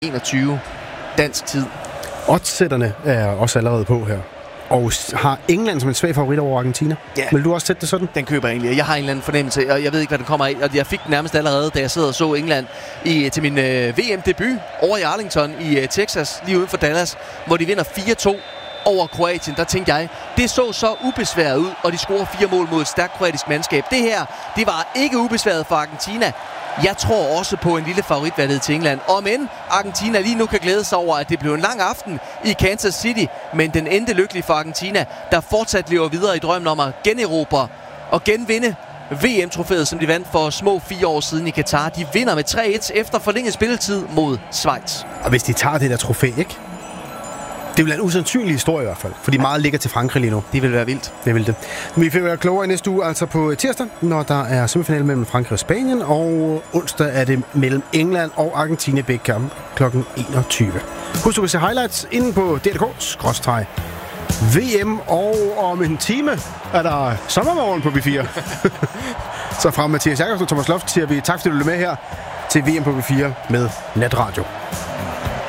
21 dansk tid. Oddsætterne er også allerede på her. Og har England som en svag favorit over Argentina? Ja. Vil du også sætte det sådan? Den køber jeg egentlig. Jeg har en eller anden fornemmelse, og jeg ved ikke, hvad den kommer af. Og jeg fik den nærmest allerede, da jeg sad og så England til min VM-debut over i Arlington i Texas, lige uden for Dallas, hvor de vinder 4-2 over Kroatien. Der tænkte jeg, det så ubesværet ud, og de scorer 4 mål mod et stærkt kroatisk mandskab. Det her, det var ikke ubesværet for Argentina. Jeg tror også på en lille favoritværdighed til England. Og men Argentina lige nu kan glæde sig over, at det blev en lang aften i Kansas City. Men den endte lykkelig for Argentina, der fortsat lever videre i drømmen om at generobre og genvinde VM-trofæet, som de vandt for små 4 år siden i Katar. De vinder med 3-1 efter forlænget spilletid mod Schweiz. Og hvis de tager det der trofæ, ikke? Det vil være en usandsynlig historie i hvert fald, fordi meget ligger til Frankrig lige nu. Det vil være vildt. Det vil det. Vi får være klogere i næste uge, altså på tirsdag, når der er semifinale mellem Frankrig og Spanien, og onsdag er det mellem England og Argentina begge kampe kl. 21. Husk, du kan se highlights inde på DRK/VM, og om en time er der sommermorgen på B4. Så fra Mathias Jakobsen og Thomas Loft siger vi tak, fordi du blev med her til VM på B4 med Natradio.